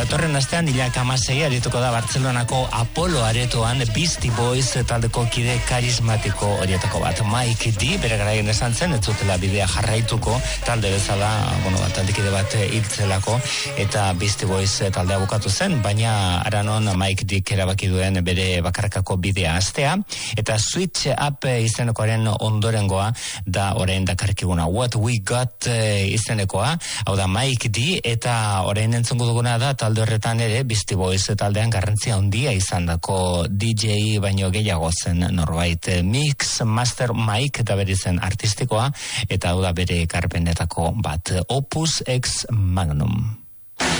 datorren astean hilak 16 arituko da Bartzelonako Apollo aretoan Beastie Boys taldeko kide karismatiko horietako bat. Mike D, bere garaien esan zen, ez zutela bidea jarraituko, talde bezala, taldekide bat hiltzelako, eta Beastie Boys taldea bukatu zen, baina aranon Mike D erabaki duen bere bakarkako bidea hastea, eta Switch Up izenekoaren ondorengoa da orain dakarkiguna. What We Got izenekoa, hau da Mike D, eta orain entzungo duguna da talde horretan ere Beastie Boys taldean garrantzia handia izandako DJ baino gehiago zen norbait. Mix Master Mike eta bere izen artistikoa, eta hau da bere ekarpenetako bat, Opus Ex Magnum.